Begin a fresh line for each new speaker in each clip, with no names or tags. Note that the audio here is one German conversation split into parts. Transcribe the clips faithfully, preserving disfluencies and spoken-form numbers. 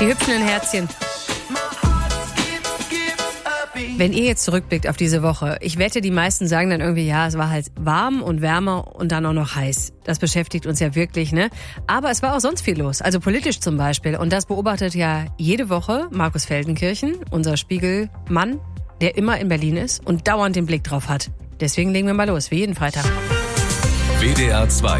Die hüpfenden Herzchen. Wenn ihr jetzt zurückblickt auf diese Woche, ich wette, die meisten sagen dann irgendwie, ja, es war halt warm und wärmer und dann auch noch heiß. Das beschäftigt uns ja wirklich, ne? Aber es war auch sonst viel los, also politisch zum Beispiel. Und das beobachtet ja jede Woche Markus Feldenkirchen, unser Spiegelmann, der immer in Berlin ist und dauernd den Blick drauf hat. Deswegen legen wir mal los, wie jeden Freitag.
W D R zwei.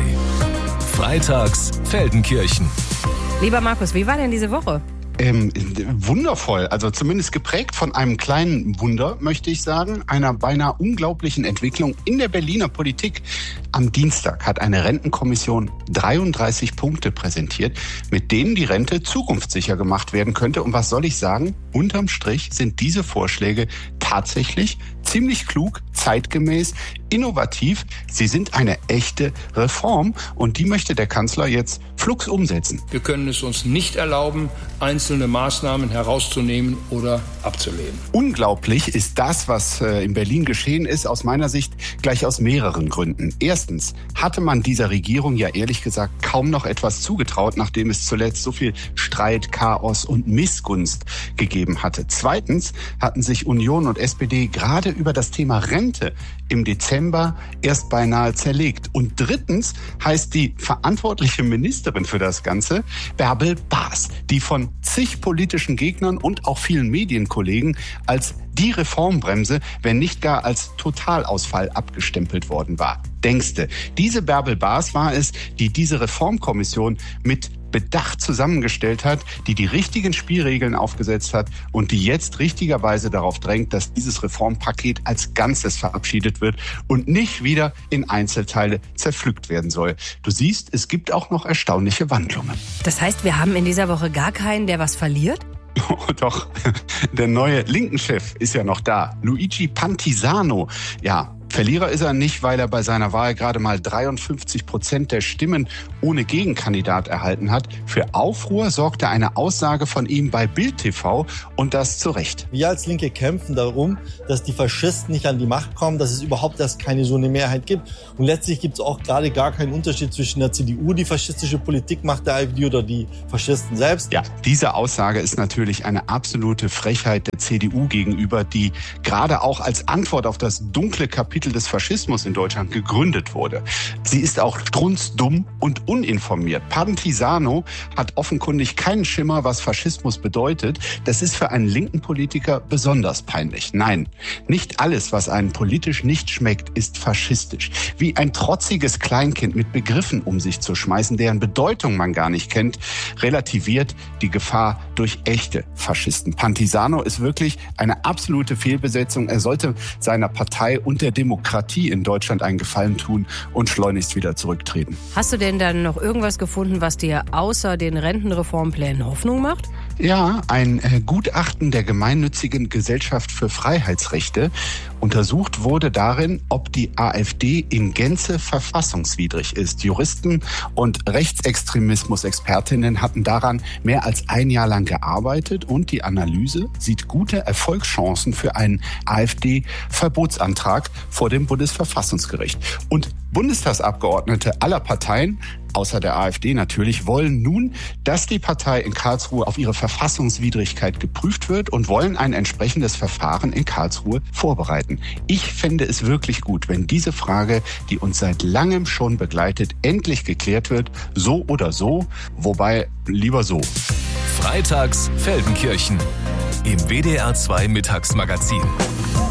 Freitags Feldenkirchen.
Lieber Markus, wie war denn diese Woche?
Ähm, wundervoll, also zumindest geprägt von einem kleinen Wunder, möchte ich sagen, einer beinahe unglaublichen Entwicklung in der Berliner Politik. Am Dienstag hat eine Rentenkommission dreiunddreißig Punkte präsentiert, mit denen die Rente zukunftssicher gemacht werden könnte. Und was soll ich sagen? Unterm Strich sind diese Vorschläge tatsächlich ziemlich klug, zeitgemäß, innovativ. Sie sind eine echte Reform und die möchte der Kanzler jetzt flugs umsetzen.
Wir können es uns nicht erlauben, einzelne Maßnahmen herauszunehmen oder abzulehnen.
Unglaublich ist das, was äh, in Berlin geschehen ist, aus meiner Sicht gleich aus mehreren Gründen. Erstens hatte man dieser Regierung ja ehrlich gesagt kaum noch etwas zugetraut, nachdem es zuletzt so viel Streit, Chaos und Missgunst gegeben hatte. Zweitens hatten sich Union und S P D gerade über das Thema Rente im Dezember erst beinahe zerlegt. Und drittens heißt die verantwortliche Ministerin für das Ganze Bärbel Baas, die von zig politischen Gegnern und auch vielen Medienkollegen als die Reformbremse, wenn nicht gar als Totalausfall abgestempelt worden war. Denkste, diese Bärbel Baas war es, die diese Reformkommission mit Bedacht zusammengestellt hat, die die richtigen Spielregeln aufgesetzt hat und die jetzt richtigerweise darauf drängt, dass dieses Reformpaket als Ganzes verabschiedet wird und nicht wieder in Einzelteile zerpflückt werden soll. Du siehst, es gibt auch noch erstaunliche Wandlungen.
Das heißt, wir haben in dieser Woche gar keinen, der was verliert?
Oh, doch, der neue Linken-Chef ist ja noch da. Luigi Pantisano, ja. Verlierer ist er nicht, weil er bei seiner Wahl gerade mal dreiundfünfzig Prozent der Stimmen ohne Gegenkandidat erhalten hat. Für Aufruhr sorgte eine Aussage von ihm bei Bild T V und das zu Recht.
Wir als Linke kämpfen darum, dass die Faschisten nicht an die Macht kommen, dass es überhaupt erst keine so eine Mehrheit gibt. Und letztlich gibt es auch gerade gar keinen Unterschied zwischen der C D U, die faschistische Politik macht, der AfD oder die Faschisten selbst.
Ja, diese Aussage ist natürlich eine absolute Frechheit der C D U gegenüber, die gerade auch als Antwort auf das dunkle Kapitel des Faschismus in Deutschland gegründet wurde. Sie ist auch strunzdumm und uninformiert. Pantisano hat offenkundig keinen Schimmer, was Faschismus bedeutet. Das ist für einen linken Politiker besonders peinlich. Nein, nicht alles, was einem politisch nicht schmeckt, ist faschistisch. Wie ein trotziges Kleinkind mit Begriffen um sich zu schmeißen, deren Bedeutung man gar nicht kennt, relativiert die Gefahr durch echte Faschisten. Pantisano ist wirklich eine absolute Fehlbesetzung. Er sollte seiner Partei und der Demokratie in Deutschland einen Gefallen tun und schleunigst wieder zurücktreten.
Hast du denn dann noch irgendwas gefunden, was dir außer den Rentenreformplänen Hoffnung macht?
Ja, ein äh, Gutachten der gemeinnützigen Gesellschaft für Freiheitsrechte. Untersucht wurde darin, ob die AfD in Gänze verfassungswidrig ist. Juristen und Rechtsextremismus-Expertinnen hatten daran mehr als ein Jahr lang gearbeitet und die Analyse sieht gute Erfolgschancen für einen AfD-Verbotsantrag vor dem Bundesverfassungsgericht. Und Bundestagsabgeordnete aller Parteien, außer der AfD natürlich, wollen nun, dass die Partei in Karlsruhe auf ihre Verfassungswidrigkeit geprüft wird und wollen ein entsprechendes Verfahren in Karlsruhe vorbereiten. Ich fände es wirklich gut, wenn diese Frage, die uns seit langem schon begleitet, endlich geklärt wird. So oder so, wobei lieber so.
Freitags Feldenkirchen im W D R zwei Mittagsmagazin.